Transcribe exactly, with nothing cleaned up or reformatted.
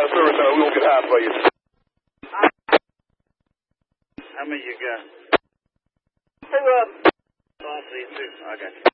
out of service hour. We won't get high for you. How many you got? Hey, Rob. Oh, I see you too. I got you.